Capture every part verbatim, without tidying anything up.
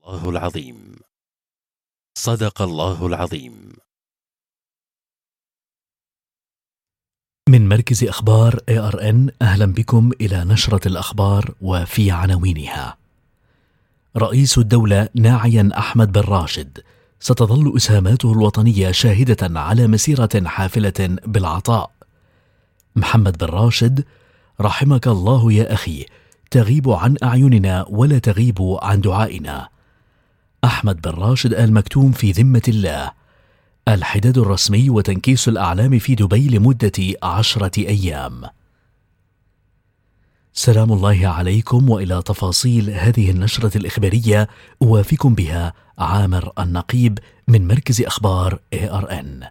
الله العظيم. صدق الله العظيم. من مركز أخبار إيه آر إن، أهلا بكم إلى نشرة الأخبار وفي عناوينها. رئيس الدولة ناعيا أحمد بن راشد: ستظل إسهاماته الوطنية شاهدة على مسيرة حافلة بالعطاء. محمد بن راشد: رحمك الله يا أخي، تغيب عن أعيننا ولا تغيب عن دعائنا. أحمد بن راشد آل مكتوم في ذمة الله. الحداد الرسمي وتنكيس الأعلام في دبي لمدة عشرة أيام. سلام الله عليكم، وإلى تفاصيل هذه النشرة الإخبارية أوافيكم بها عامر النقيب من مركز أخبار إيه آر إن.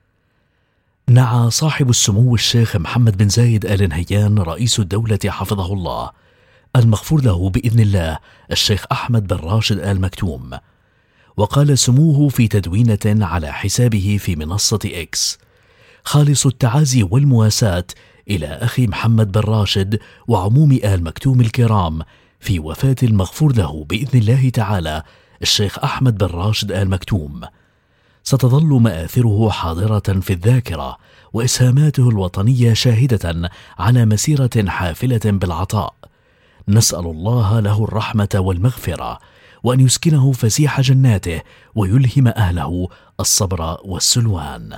نعى صاحب السمو الشيخ محمد بن زايد آل نهيان رئيس الدولة حفظه الله المغفور له بإذن الله الشيخ أحمد بن راشد آل مكتوم. وقال سموه في تدوينة على حسابه في منصة إكس: خالص التعازي والمواساة إلى أخي محمد بن راشد وعموم آل مكتوم الكرام في وفاة المغفور له بإذن الله تعالى الشيخ أحمد بن راشد آل مكتوم. ستظل مآثره حاضرة في الذاكرة، وإسهاماته الوطنية شاهدة على مسيرة حافلة بالعطاء. نسأل الله له الرحمة والمغفرة، وأن يسكنه فسيح جناته ويلهم أهله الصبر والسلوان.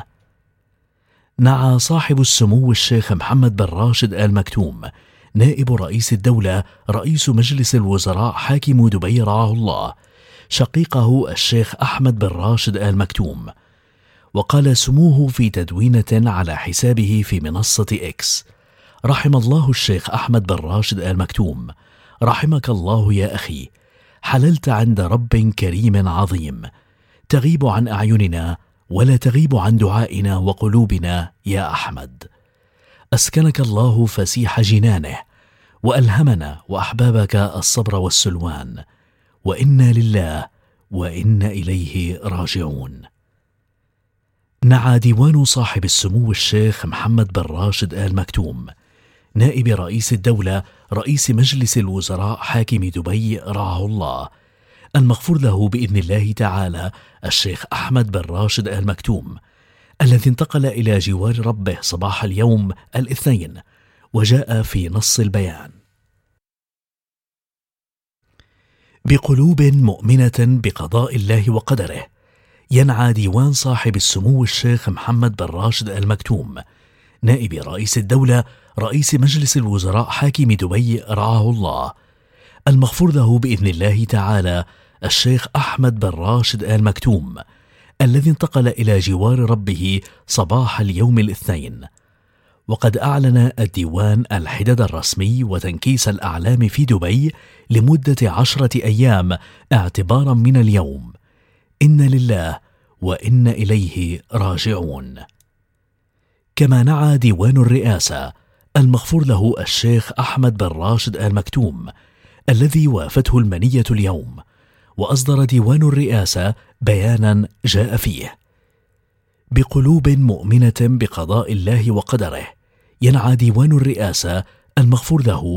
نعى صاحب السمو الشيخ محمد بن راشد آل مكتوم نائب رئيس الدولة رئيس مجلس الوزراء حاكم دبي رعاه الله شقيقه الشيخ أحمد بن راشد آل مكتوم. وقال سموه في تدوينة على حسابه في منصة إكس: رحم الله الشيخ أحمد بن راشد آل مكتوم، رحمك الله يا أخي، حللت عند رب كريم عظيم، تغيب عن أعيننا ولا تغيب عن دعائنا وقلوبنا يا أحمد. أسكنك الله فسيح جنانه، وألهمنا وأحبابك الصبر والسلوان، وإنا لله وإنا إليه راجعون. نعى ديوان صاحب السمو الشيخ محمد بن راشد آل مكتوم نائب رئيس الدولة رئيس مجلس الوزراء حاكم دبي رعاه الله المغفور له بإذن الله تعالى الشيخ أحمد بن راشد آل مكتوم، الذي انتقل إلى جوار ربه صباح اليوم الاثنين. وجاء في نص البيان: بقلوب مؤمنة بقضاء الله وقدره، ينعى ديوان صاحب السمو الشيخ محمد بن راشد آل مكتوم نائب رئيس الدولة رئيس مجلس الوزراء حاكم دبي رعاه الله المغفور له بإذن الله تعالى الشيخ أحمد بن راشد آل مكتوم، الذي انتقل إلى جوار ربه صباح اليوم الاثنين. وقد أعلن الديوان الحداد الرسمي وتنكيس الأعلام في دبي لمدة عشرة أيام اعتبارا من اليوم. إنا لله وإنا إليه راجعون. كما نعى ديوان الرئاسة المغفور له الشيخ أحمد بن راشد آل مكتوم، الذي وافته المنية اليوم. وأصدر ديوان الرئاسة بيانا جاء فيه: بقلوب مؤمنة بقضاء الله وقدره، ينعى ديوان الرئاسة المغفور له